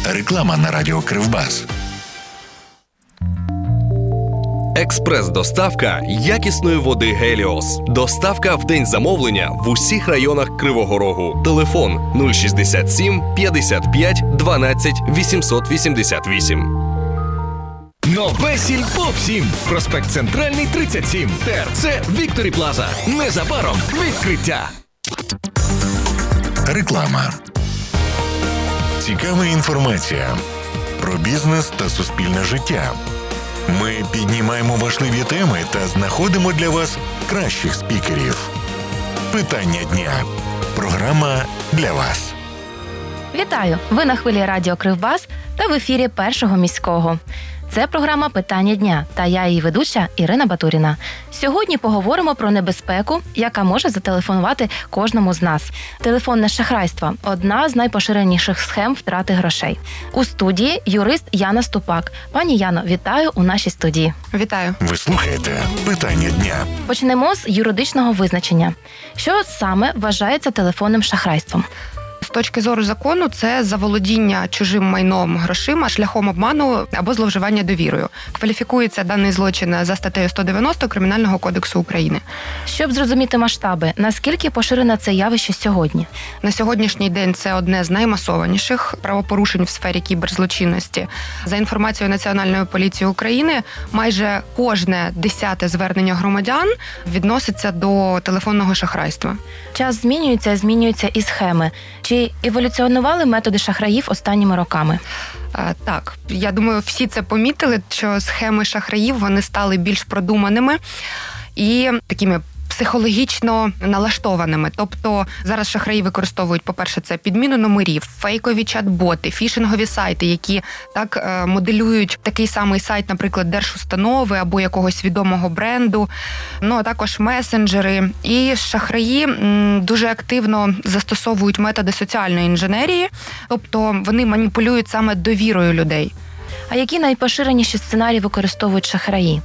Реклама на радіо Кривбас. Експрес-доставка якісної води «Геліос». Доставка в день замовлення в усіх районах Кривого Рогу. Телефон 067 55 12 888. Нове Сільпо всім. Проспект Центральний, 37. ТРЦ Вікторі Плаза. Незабаром відкриття. Реклама. Цікава інформація про бізнес та суспільне життя. Ми піднімаємо важливі теми та знаходимо для вас кращих спікерів. Питання дня. Програма для вас. Вітаю! Ви на хвилі радіо Кривбас та в ефірі Першого міського. Це програма «Питання дня» та я її ведуча Ірина Батуріна. Сьогодні поговоримо про небезпеку, яка може зателефонувати кожному з нас. Телефонне шахрайство – одна з найпоширеніших схем втрати грошей. У студії юрист Яна Ступак. Пані Яно, вітаю у нашій студії. Вітаю. Ви слухаєте «Питання дня». Почнемо з юридичного визначення. Що саме вважається телефонним шахрайством? З точки зору закону, це заволодіння чужим майном, грошима шляхом обману або зловживання довірою. Кваліфікується даний злочин за статтею 190 Кримінального кодексу України. Щоб зрозуміти масштаби, наскільки поширене це явище сьогодні? На сьогоднішній день це одне з наймасованіших правопорушень в сфері кіберзлочинності. За інформацією Національної поліції України, майже кожне 10-те звернення громадян відноситься до телефонного шахрайства. Час змінюється і схеми. Чи еволюціонували методи шахраїв останніми роками? Так, я думаю, всі це помітили, що схеми шахраїв, вони стали більш продуманими і такими психологічно налаштованими. Тобто зараз шахраї використовують, по-перше, це підміну номерів, фейкові чат-боти, фішингові сайти, які так моделюють такий самий сайт, наприклад, держустанови або якогось відомого бренду, а також месенджери. І шахраї дуже активно застосовують методи соціальної інженерії, тобто вони маніпулюють саме довірою людей. А які найпоширеніші сценарії використовують шахраї?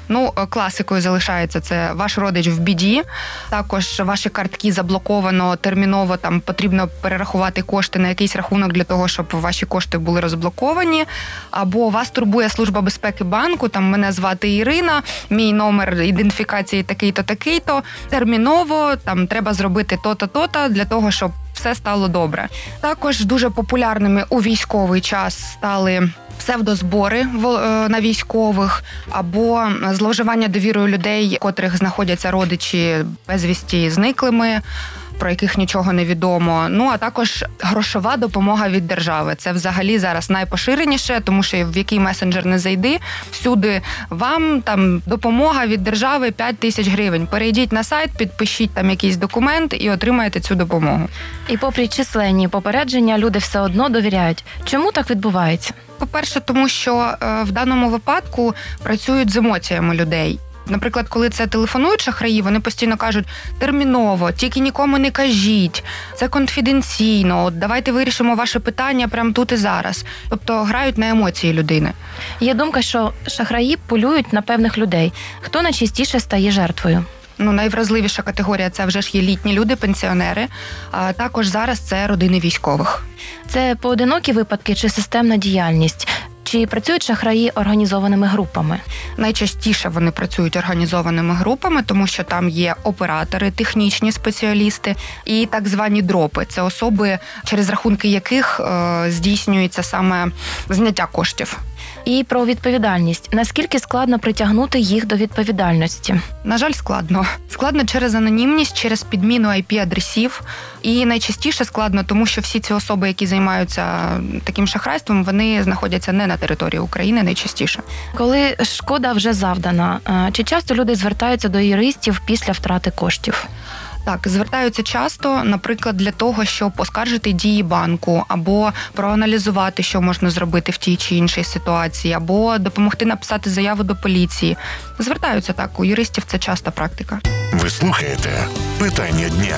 Класикою залишається це ваш родич в біді, також ваші картки заблоковано, терміново там потрібно перерахувати кошти на якийсь рахунок для того, щоб ваші кошти були розблоковані, або вас турбує Служба безпеки банку, там мене звати Ірина, мій номер ідентифікації такий-то, такий-то, терміново, там треба зробити то-то, то-то для того, щоб все стало добре. Також дуже популярними у військовий час стали псевдозбори на військових або зловживання довірою людей, котрих знаходяться родичі безвісті зниклими, про яких нічого не відомо. А також грошова допомога від держави. Це взагалі зараз найпоширеніше, тому що в який месенджер не зайди, всюди вам там допомога від держави 5 тисяч гривень. Перейдіть на сайт, підпишіть там якийсь документ і отримаєте цю допомогу. І попри численні попередження, люди все одно довіряють. Чому так відбувається? По-перше, тому що в даному випадку працюють з емоціями людей. Наприклад, коли це телефонують шахраї, вони постійно кажуть терміново, тільки нікому не кажіть, це конфіденційно, давайте вирішимо ваше питання прямо тут і зараз. Тобто грають на емоції людини. Є думка, що шахраї полюють на певних людей. Хто найчастіше стає жертвою? Найвразливіша категорія – це вже ж є літні люди, пенсіонери, а також зараз це родини військових. Це поодинокі випадки чи системна діяльність? Чи працюють шахраї організованими групами? Найчастіше вони працюють організованими групами, тому що там є оператори, технічні спеціалісти і так звані дропи. Це особи, через рахунки яких здійснюється саме зняття коштів. І про відповідальність. Наскільки складно притягнути їх до відповідальності? На жаль, складно. Складно через анонімність, через підміну IP-адресів. І найчастіше складно, тому що всі ці особи, які займаються таким шахрайством, вони знаходяться не на території України найчастіше. Коли шкода вже завдана, чи часто люди звертаються до юристів після втрати коштів? Так, звертаються часто, наприклад, для того, щоб оскаржити дії банку, або проаналізувати, що можна зробити в тій чи іншій ситуації, або допомогти написати заяву до поліції. Звертаються так, у юристів це часта практика. Ви слухаєте «Питання дня».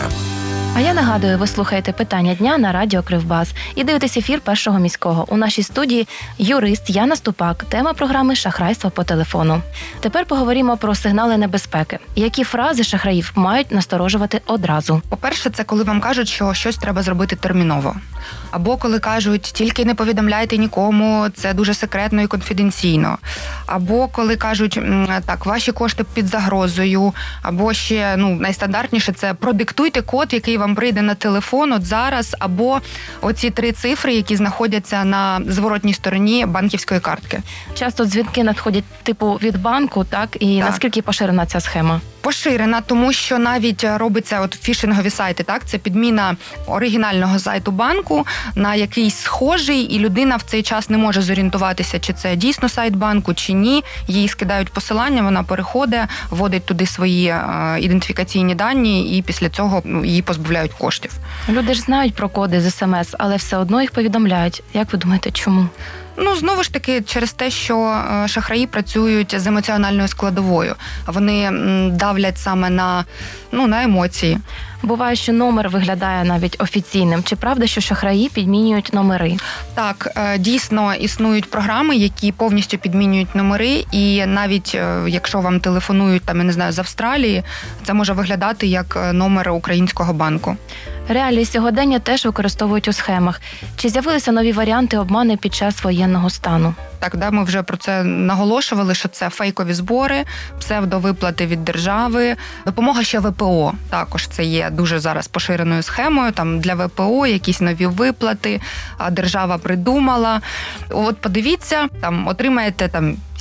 А я нагадую, ви слухаєте «Питання дня» на радіо Кривбас і дивитесь ефір Першого міського. У нашій студії юрист Яна Ступак. Тема програми «Шахрайство по телефону». Тепер поговоримо про сигнали небезпеки. Які фрази шахраїв мають насторожувати одразу? По-перше, це коли вам кажуть, що щось треба зробити терміново. Або коли кажуть, тільки не повідомляйте нікому, це дуже секретно і конфіденційно. Або коли кажуть, так, ваші кошти під загрозою. Або ще, найстандартніше, це продиктуйте код, який вам прийде на телефон от зараз. Або оці 3 цифри, які знаходяться на зворотній стороні банківської картки. Часто дзвінки надходять від банку, так? І Так. наскільки поширена ця схема? Поширена, тому що навіть робиться фішингові сайти, так? Це підміна оригінального сайту банку на якийсь схожий, і людина в цей час не може зорієнтуватися, чи це дійсно сайт банку, чи ні. Їй скидають посилання, вона переходить, вводить туди свої ідентифікаційні дані, і після цього її позбавляють коштів. Люди ж знають про коди з СМС, але все одно їх повідомляють. Як ви думаєте, чому? Знову ж таки, через те, що шахраї працюють з емоціональною складовою. Вони давлять саме на емоції. Буває, що номер виглядає навіть офіційним. Чи правда, що шахраї підмінюють номери? Так, дійсно існують програми, які повністю підмінюють номери, і навіть якщо вам телефонують, з Австралії, це може виглядати як номер українського банку. Реалії сьогодення теж використовують у схемах. Чи з'явилися нові варіанти обману під час воєнного стану? Так, ми вже про це наголошували, що це фейкові збори, псевдовиплати від держави, допомога ще ВПО. Також це є дуже зараз поширеною схемою. Для ВПО якісь нові виплати, держава придумала. От подивіться, отримаєте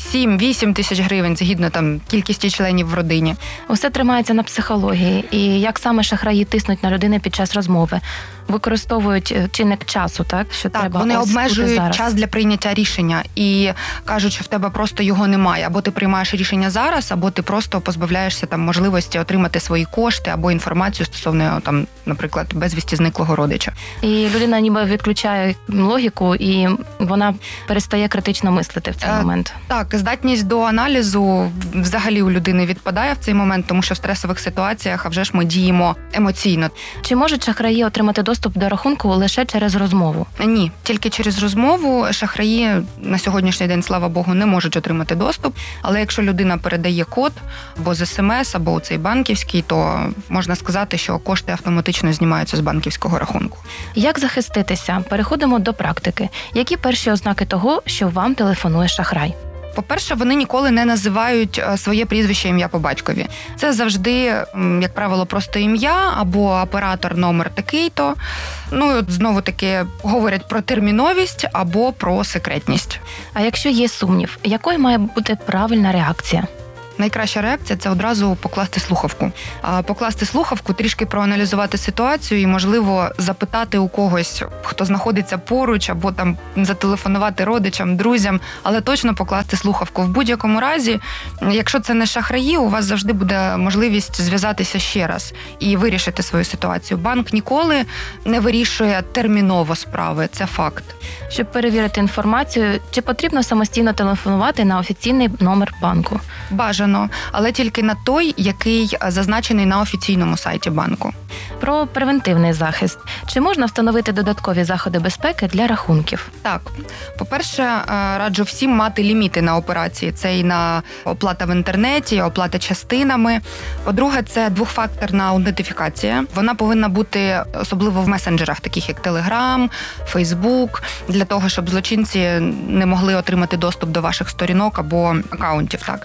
7-8 тисяч гривень, згідно кількості членів в родині. Усе тримається на психології. І як саме шахраї тиснуть на людину під час розмови? Використовують чинник часу, так? Що так, треба вони обмежують зараз. час для прийняття рішення і кажуть, що в тебе просто його немає. Або ти приймаєш рішення зараз, або ти просто позбавляєшся можливості отримати свої кошти або інформацію стосовно, наприклад, безвісті зниклого родича. І людина ніби відключає логіку, і вона перестає критично мислити в цей момент. Так, здатність до аналізу взагалі у людини відпадає в цей момент, тому що в стресових ситуаціях, а вже ж ми діємо емоційно. Чи можуть шахраї отримати доступ до рахунку лише через розмову? Ні, тільки через розмову. Шахраї на сьогоднішній день, слава Богу, не можуть отримати доступ, але якщо людина передає код або з СМС, або у цей банківський, то можна сказати, що кошти автоматично знімаються з банківського рахунку. Як захиститися? Переходимо до практики. Які перші ознаки того, що вам телефонує шахрай? По-перше, вони ніколи не називають своє прізвище, ім'я по батькові. Це завжди, як правило, просто ім'я або оператор номер такий-то. Знову таки говорять про терміновість або про секретність. А якщо є сумнів, якою має бути правильна реакція? Найкраща реакція – це одразу покласти слухавку. Покласти слухавку, трішки проаналізувати ситуацію і, можливо, запитати у когось, хто знаходиться поруч, або зателефонувати родичам, друзям, але точно покласти слухавку. В будь-якому разі, якщо це не шахраї, у вас завжди буде можливість зв'язатися ще раз і вирішити свою ситуацію. Банк ніколи не вирішує терміново справи, це факт. Щоб перевірити інформацію, чи потрібно самостійно телефонувати на офіційний номер банку? Бажано, але тільки на той, який зазначений на офіційному сайті банку. Про превентивний захист. Чи можна встановити додаткові заходи безпеки для рахунків? Так. По-перше, раджу всім мати ліміти на операції. Це і на оплата в інтернеті, оплата частинами. По-друге, це двохфакторна аутентифікація. Вона повинна бути особливо в месенджерах, таких як Telegram, Facebook, для того, щоб злочинці не могли отримати доступ до ваших сторінок або акаунтів. Так.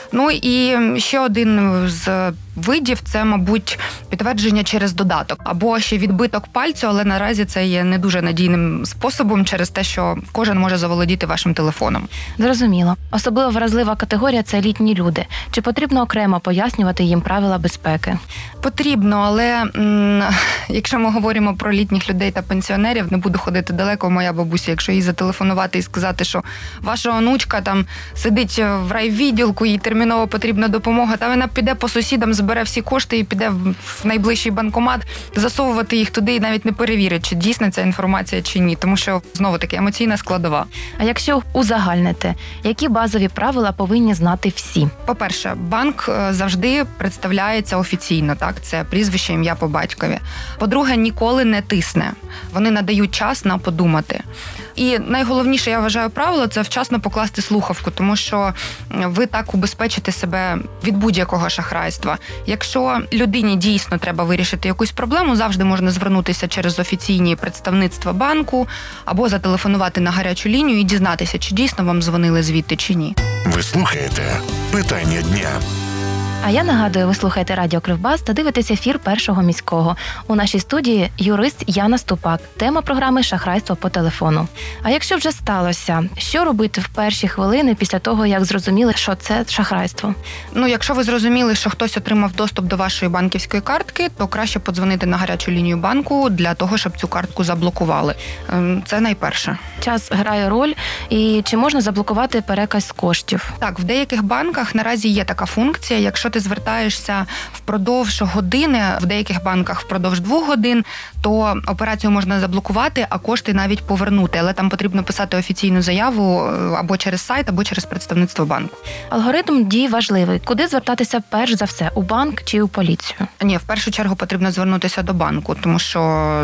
І ще один з видів – це, мабуть, підтвердження через додаток. Або ще відбиток пальцю, але наразі це є не дуже надійним способом через те, що кожен може заволодіти вашим телефоном. Зрозуміло. Особливо вразлива категорія – це літні люди. Чи потрібно окремо пояснювати їм правила безпеки? Потрібно, але якщо ми говоримо про літніх людей та пенсіонерів, не буду ходити далеко, моя бабуся, якщо їй зателефонувати і сказати, що ваша онучка сидить в райвідділку, їй терміново потрібна допомога, та вона піде по сусідам, збере всі кошти і піде в найближчий банкомат, засовувати їх туди і навіть не перевірить, чи дійсна ця інформація, чи ні. Тому що, знову-таки, емоційна складова. А якщо узагальнити, які базові правила повинні знати всі? По-перше, банк завжди представляється офіційно, так? Це прізвище, ім'я по батькові. По-друге, ніколи не тисне. Вони надають час на подумати. І найголовніше, я вважаю, правило – це вчасно покласти слухавку, тому що ви так убезпечите себе від будь-якого шахрайства. Якщо людині дійсно треба вирішити якусь проблему, завжди можна звернутися через офіційні представництва банку або зателефонувати на гарячу лінію і дізнатися, чи дійсно вам дзвонили звідти, чи ні. Ви слухаєте «Питання дня». А я нагадую, ви слухаєте Радіо Кривбас та дивитесь ефір Першого міського. У нашій студії юрист Яна Ступак. Тема програми «Шахрайство по телефону». А якщо вже сталося, що робити в перші хвилини після того, як зрозуміли, що це шахрайство? Якщо ви зрозуміли, що хтось отримав доступ до вашої банківської картки, то краще подзвонити на гарячу лінію банку для того, щоб цю картку заблокували. Це найперше. Час грає роль, і чи можна заблокувати переказ коштів? Так, в деяких банках наразі є така функція. Якщо ти звертаєшся впродовж години, в деяких банках впродовж 2 годин, то операцію можна заблокувати, а кошти навіть повернути. Але там потрібно писати офіційну заяву або через сайт, або через представництво банку. Алгоритм дій важливий. Куди звертатися перш за все? У банк чи у поліцію? Ні, в першу чергу потрібно звернутися до банку, тому що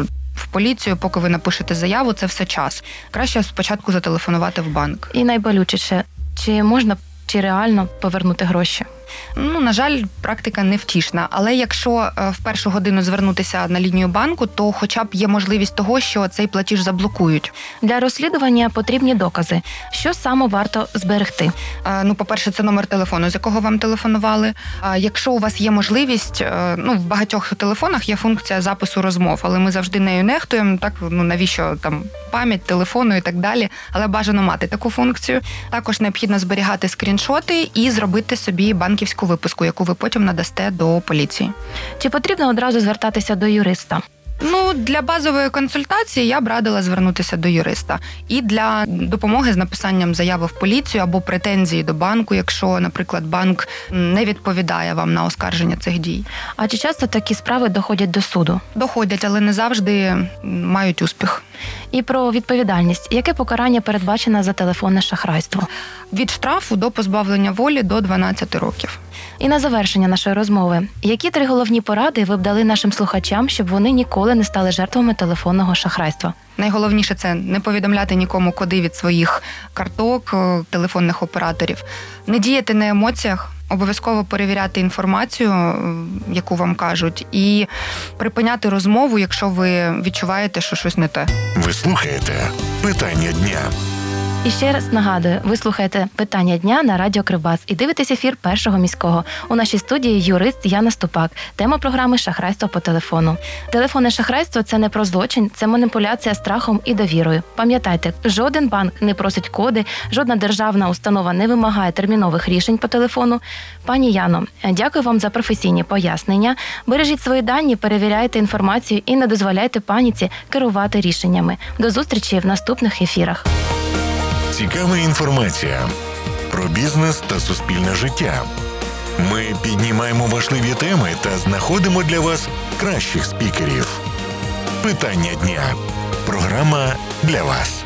в поліцію, поки ви напишете заяву, це все час. Краще спочатку зателефонувати в банк. І найболючіше, чи можна, чи реально повернути гроші? На жаль, практика невтішна. Але якщо в першу годину звернутися на лінію банку, то хоча б є можливість того, що цей платіж заблокують. Для розслідування потрібні докази. Що саме варто зберегти? По-перше, це номер телефону, з якого вам телефонували. Якщо у вас є можливість, в багатьох телефонах є функція запису розмов, але ми завжди нею нехтуємо, так, навіщо там пам'ять телефону і так далі, але бажано мати таку функцію. Також необхідно зберігати скріншоти і зробити собі банківську виписку, яку ви потім надасте до поліції. Чи потрібно одразу звертатися до юриста? Для базової консультації я б радила звернутися до юриста. І для допомоги з написанням заяви в поліцію або претензії до банку, якщо, наприклад, банк не відповідає вам на оскарження цих дій. А чи часто такі справи доходять до суду? Доходять, але не завжди мають успіх. І про відповідальність. Яке покарання передбачено за телефонне шахрайство? Від штрафу до позбавлення волі до 12 років. І на завершення нашої розмови. Які 3 головні поради ви б дали нашим слухачам, щоб вони ніколи не стали жертвами телефонного шахрайства? Найголовніше – це не повідомляти нікому коди від своїх карток, телефонних операторів. Не діяти на емоціях, обов'язково перевіряти інформацію, яку вам кажуть, і припиняти розмову, якщо ви відчуваєте, що щось не те. Ви слухаєте «Питання дня». І ще раз нагадую, ви слухаєте «Питання дня» на Радіо Кривбас і дивитесь ефір Першого міського. У нашій студії юрист Яна Ступак. Тема програми «Шахрайство по телефону». Телефонне шахрайство – це не про злочин, це маніпуляція страхом і довірою. Пам'ятайте, жоден банк не просить коди, жодна державна установа не вимагає термінових рішень по телефону. Пані Яно, дякую вам за професійні пояснення. Бережіть свої дані, перевіряйте інформацію і не дозволяйте паніці керувати рішеннями. До зустрічі в наступних ефірах. Цікава інформація про бізнес та суспільне життя. Ми піднімаємо важливі теми та знаходимо для вас кращих спікерів. «Питання дня» – програма для вас.